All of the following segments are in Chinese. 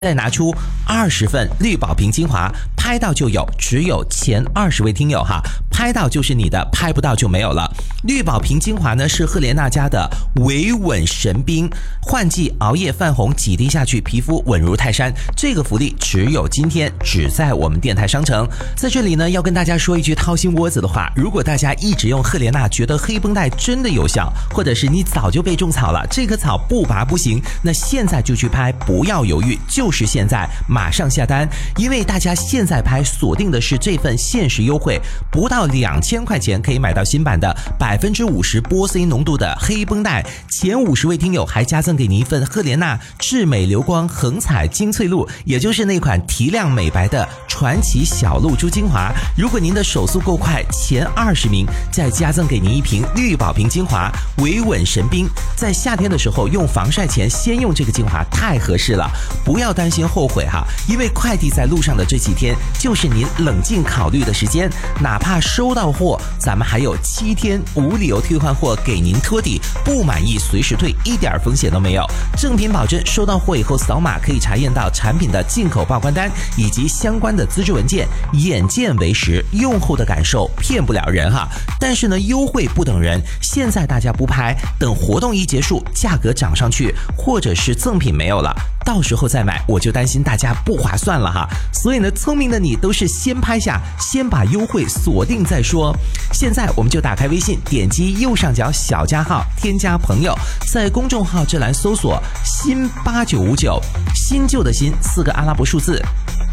再拿出20份绿宝瓶精华，拍到就有，只有前20位听友哈，拍到就是你的，拍不到就没有了。绿宝瓶精华呢是赫莲娜家的维稳神兵，换季熬夜泛红，几滴下去皮肤稳如泰山。这个福利只有今天，只在我们电台商城。在这里呢，要跟大家说一句掏心窝子的话，如果大家一直用赫莲娜觉得黑绷带真的有效，或者是你早就被种草了，这棵草不拔不行，那现在就去拍，不要犹豫，就是现在马上下单，因为大家现在拍锁定的是这份限时优惠，不到2000块钱可以买到新版的50%玻色因浓度的黑绷带，前50位听友还加赠给你一份赫莲娜至美流光恒彩精粹露，也就是那款提亮美白的传奇小露珠精华。如果您的手速够快，前20名再加赠给您一瓶绿宝瓶精华维稳神兵，在夏天的时候用防晒前先用这个精华太合适了，不要担心后悔哈，因为快递在路上的这几天就是您冷静考虑的时间，哪怕收到货，咱们还有7天无理由退换货给您托底，不满意随时退，一点风险都没有。正品保证，收到货以后扫码可以查验到产品的进口报关单以及相关的资质文件，眼见为实，用后的感受骗不了人哈。但是呢，优惠不等人，现在大家不拍，等活动一结束，价格涨上去，或者是赠品没有了，到时候再买，我就担心大家不划算了哈。所以呢，聪明的你都是先拍下，先把优惠锁定再说。现在我们就打开微信，点击右上角小加号，添加朋友，在公众号这栏搜索新8959，新旧的新4个阿拉伯数字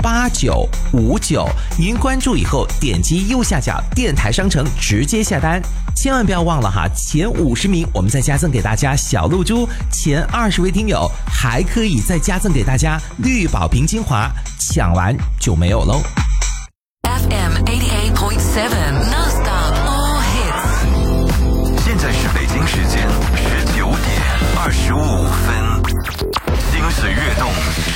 8959，您关注以后点击右下角电台商城直接下单。千万不要忘了哈，前50名我们再加赠给大家小露珠，前20位听友还可以再加赠给大家绿宝瓶精华，抢完就没有喽。 FM 88.7 Non-stop all hits。 现在是北京时间19:25，心思跃动。